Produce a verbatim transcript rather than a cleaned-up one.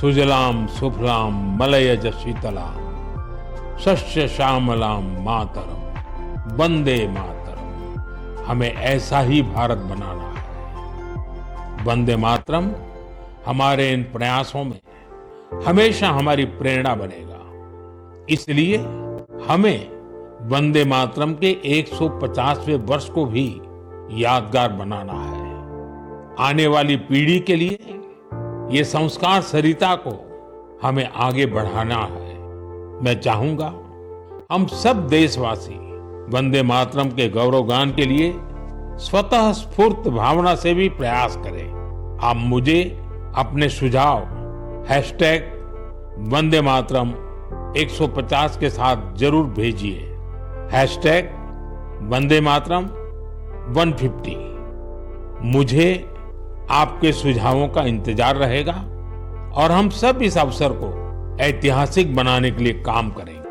सुजलाम सुफलाम मलयज शीतलाम शस्य श्यामलाम मातरम वंदे मातरम। हमें ऐसा ही भारत बनाना है। वंदे मातरम हमारे इन प्रयासों में हमेशा हमारी प्रेरणा बनेगा। इसलिए हमें वंदे मातरम के एक सौ पचासवें वर्ष को भी यादगार बनाना है। आने वाली पीढ़ी के लिए ये संस्कार सरिता को हमें आगे बढ़ाना है। मैं चाहूंगा हम सब देशवासी वंदे मातरम के गौरवगान के लिए स्वतः स्फूर्त भावना से भी प्रयास करें। आप मुझे अपने सुझाव हैशटैग वंदे मातरम एक सौ पचास के साथ जरूर भेजिए। हैशटैग वंदे मातरम एक सौ पचास। मुझे आपके सुझावों का इंतजार रहेगा और हम सब इस अवसर को ऐतिहासिक बनाने के लिए काम करेंगे।